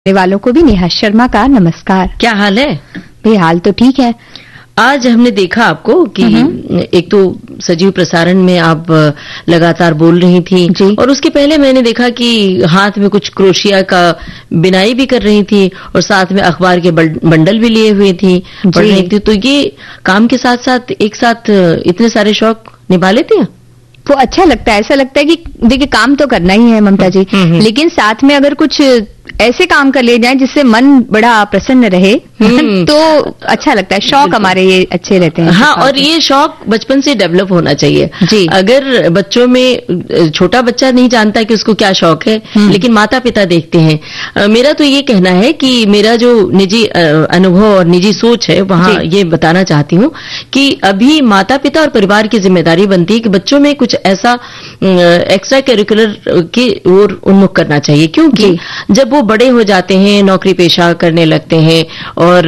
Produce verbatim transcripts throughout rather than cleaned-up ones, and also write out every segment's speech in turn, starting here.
सुनने वालों को भी नेहा शर्मा का नमस्कार। क्या हाल है? भाई हाल तो ठीक है। आज हमने देखा आपको कि एक तो सजीव प्रसारण में आप लगातार बोल रही थी और उसके पहले मैंने देखा कि हाथ में कुछ क्रोशिया का बिनाई भी कर रही थी और साथ में अखबार के बंडल भी लिए हुए थी, पढ़ रही थी। तो ये काम के साथ साथ एक साथ इतने सारे शौक निभा लेती हैं? वो अच्छा लगता है। ऐसा लगता है कि देखिए काम तो करना ही है ममता जी, लेकिन साथ में अगर कुछ ऐसे काम कर ले जाएं जिससे मन बड़ा प्रसन्न रहे तो अच्छा लगता है। शौक हमारे ये अच्छे रहते हैं। हाँ, और ये शौक बचपन से डेवलप होना चाहिए जी। अगर बच्चों में, छोटा बच्चा नहीं जानता कि उसको क्या शौक है, लेकिन माता पिता देखते हैं। मेरा तो ये कहना है कि मेरा जो निजी अनुभव और निजी सोच है वहां ये बताना चाहती हूँ कि अभी माता पिता और परिवार की जिम्मेदारी बनती है कि बच्चों में कुछ ऐसा एक्स्ट्रा करिकुलर की ओर उन्मुख करना चाहिए, क्योंकि जब वो बड़े हो जाते हैं, नौकरी पेशा करने लगते हैं और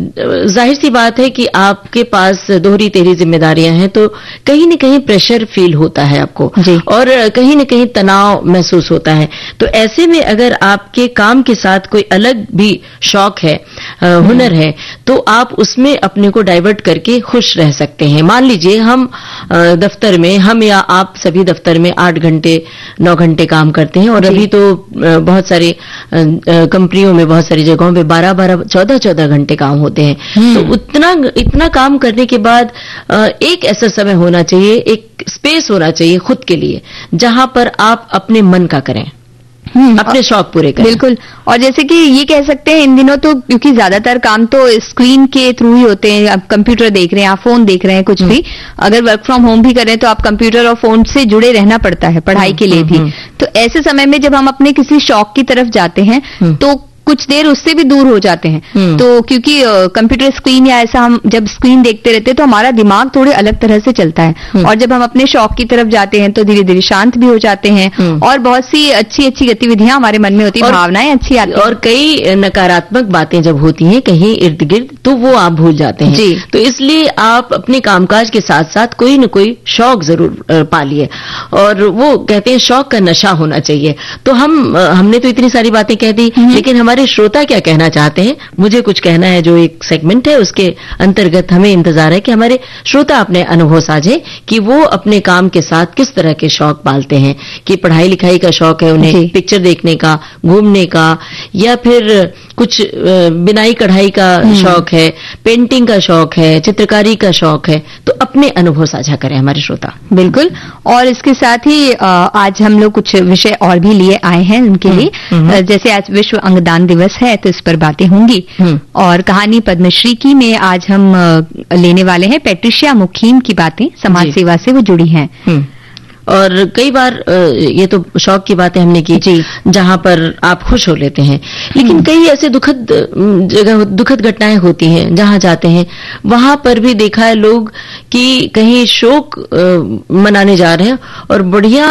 जाहिर सी बात है कि आपके पास दोहरी तेरी जिम्मेदारियां हैं, तो कहीं न कहीं प्रेशर फील होता है आपको और कहीं न कहीं तनाव महसूस होता है। तो ऐसे में अगर आपके काम के साथ कोई अलग भी शौक है, हुनर है, तो आप उसमें अपने को डाइवर्ट करके खुश रह सकते हैं। मान लीजिए हम दफ्तर में, हम या आप सभी दफ्तर में आठ घंटे नौ घंटे काम करते हैं और अभी तो बहुत सारी कंपनियों में, बहुत सारी जगहों पे बारह बारह चौदह चौदह घंटे काम होते हैं। तो उतना इतना काम करने के बाद एक ऐसा समय होना चाहिए, एक स्पेस होना चाहिए खुद के लिए, जहां पर आप अपने मन का करें, अपने शौक पूरे करें। बिल्कुल। और जैसे कि ये कह सकते हैं इन दिनों तो, क्योंकि ज्यादातर काम तो स्क्रीन के थ्रू ही होते हैं, आप कंप्यूटर देख रहे हैं, आप फोन देख रहे हैं, कुछ भी अगर वर्क फ्रॉम होम भी करें तो आप कंप्यूटर और फोन से जुड़े रहना पड़ता है पढ़ाई के लिए भी। तो ऐसे समय में जब हम अपने किसी शौक की तरफ जाते हैं तो कुछ देर उससे भी दूर हो जाते हैं। तो क्योंकि कंप्यूटर स्क्रीन या ऐसा हम जब स्क्रीन देखते रहते हैं तो हमारा दिमाग थोड़े अलग तरह से चलता है, और जब हम अपने शौक की तरफ जाते हैं तो धीरे धीरे शांत भी हो जाते हैं और बहुत सी अच्छी अच्छी गतिविधियां हमारे मन में होती है, भावनाएं अच्छी आती हैं और कई नकारात्मक बातें जब होती हैं कहीं इर्द गिर्द तो वो आप भूल जाते हैं जी। तो इसलिए आप अपने कामकाज के साथ साथ कोई न कोई शौक जरूर पालिए, और वो कहते हैं शौक का नशा होना चाहिए। तो हम हमने तो इतनी सारी बातें कह दी, लेकिन हमारे श्रोता क्या कहना चाहते हैं, मुझे कुछ कहना है। जो एक सेगमेंट है उसके अंतर्गत हमें इंतजार है कि हमारे श्रोता अपने अनुभव साझे कि वो अपने काम के साथ किस तरह के शौक पालते हैं, कि पढ़ाई लिखाई का शौक है उन्हें, पिक्चर देखने का, घूमने का, या फिर कुछ बिनाई कढ़ाई का शौक है, पेंटिंग का शौक है, चित्रकारी का शौक है। तो अपने अनुभव साझा करें हमारे श्रोता। बिल्कुल। और इसके साथ ही आज हम लोग कुछ विषय और भी लिए आए हैं उनके लिए, जैसे आज विश्व अंगदान दिवस है तो इस पर बातें होंगी, और कहानी पद्मश्री की में आज हम लेने वाले हैं पैट्रिशिया मुखीम की बातें, समाज सेवा से वो जुड़ी हैं। और कई बार ये तो शौक की बातें हमने की जी, जहां पर आप खुश हो लेते हैं, लेकिन कई ऐसे दुखद जगह, दुखद घटनाएं होती हैं जहां जाते हैं, वहां पर भी देखा है लोग कि कहीं शोक मनाने जा रहे हैं और बढ़िया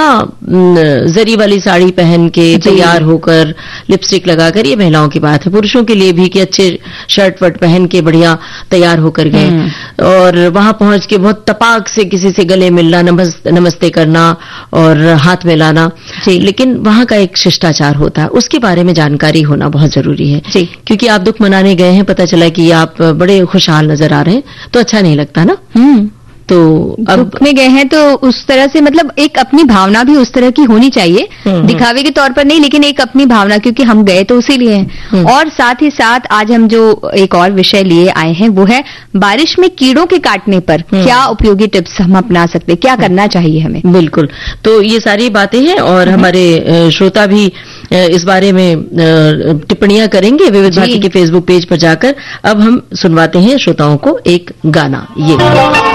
जरी वाली साड़ी पहन के तैयार होकर, लिपस्टिक लगाकर, ये महिलाओं की बात है, पुरुषों के लिए भी कि अच्छे शर्ट वर्ट पहन के बढ़िया तैयार होकर गए और वहां पहुंच के बहुत तपाक से किसी से गले मिलना, नमस्ते करना और हाथ मिलाना, लेकिन वहां का एक शिष्टाचार होता है, उसके बारे में जानकारी होना बहुत जरूरी है जी। क्योंकि आप दुख मनाने गए हैं, पता चला कि आप बड़े खुशहाल नजर आ रहे हैं, तो अच्छा नहीं लगता ना। हम्म तो अब दुख में गए हैं तो उस तरह से, मतलब एक अपनी भावना भी उस तरह की होनी चाहिए, दिखावे के तौर पर नहीं, लेकिन एक अपनी भावना, क्योंकि हम गए तो उसी लिए हैं। और साथ ही साथ आज हम जो एक और विषय लिए आए हैं वो है बारिश में कीड़ों के काटने पर क्या उपयोगी टिप्स हम अपना सकते हैं, क्या करना चाहिए हमें। बिल्कुल। तो ये सारी बातें हैं और हमारे श्रोता भी इस बारे में टिप्पणियां करेंगे विविध भारती के फेसबुक पेज पर जाकर। अब हम सुनवाते हैं श्रोताओं को एक गाना। ये